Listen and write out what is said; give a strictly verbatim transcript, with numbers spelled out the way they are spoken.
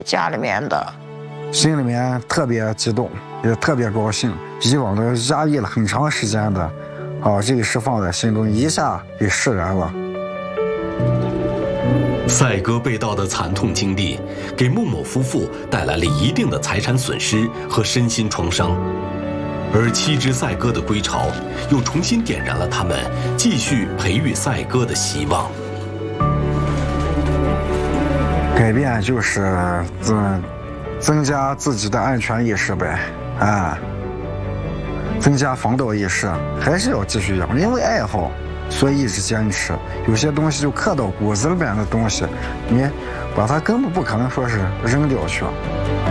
家里面的， 心里面特别激动，也特别高兴。以往的压抑了很长时间的，啊，这个事放在心中，一下给释然了。 赛鸽被盗的惨痛经历，给孟某夫妇带来了一定的财产损失和身心创伤，而七只赛鸽的归巢，又重新点燃了他们继续培育赛鸽的希望。 改变就是增增加自己的安全意识呗，啊，增加防盗意识，还是要继续养，因为爱好。所以一直坚持，有些东西就刻到骨子里边的东西，你把它根本不可能说是扔掉去。